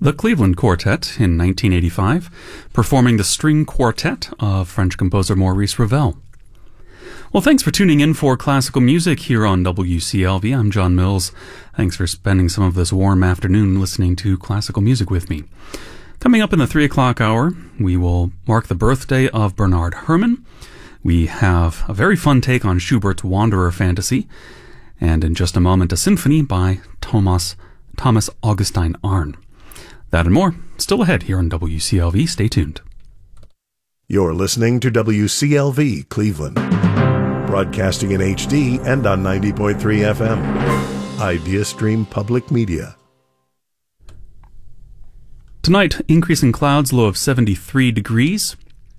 the Cleveland Quartet in 1985, performing the string quartet of French composer Maurice Ravel. Well, thanks for tuning in for classical music here on WCLV. I'm John Mills. Thanks for spending some of this warm afternoon listening to classical music with me. Coming up in the 3 o'clock hour, we will mark the birthday of Bernard Herrmann. We have a very fun take on Schubert's Wanderer Fantasy, and in just a moment, a symphony by Thomas Augustin Arne. That and more, still ahead here on WCLV. Stay tuned. You're listening to WCLV Cleveland, broadcasting in HD and on 90.3 FM. Idea Stream Public Media. Tonight, increasing clouds, low of 73 degrees.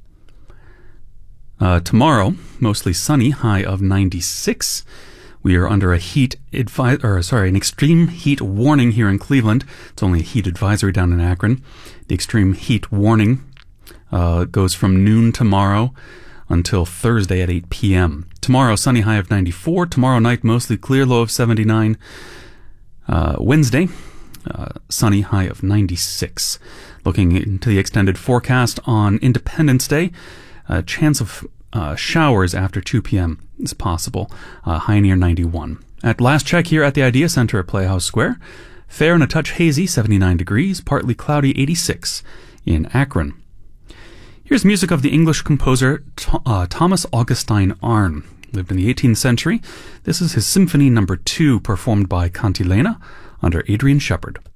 Tomorrow, mostly sunny, high of 96. We are under an extreme heat warning here in Cleveland. It's only a heat advisory down in Akron. The extreme heat warning goes from noon tomorrow until Thursday at 8 p.m. Tomorrow, sunny, high of 94. Tomorrow night, mostly clear, low of 79. Wednesday, sunny, high of 96. Looking into the extended forecast on Independence Day, a chance of showers after 2 p.m. is possible, high near 91. At last check here at the Idea Center at Playhouse Square, fair and a touch hazy, 79 degrees, partly cloudy, 86 in Akron. Here's music of the English composer Thomas Augustin Arne. Lived in the 18th century. This is his Symphony No. 2, performed by Cantilena under Adrian Shepard.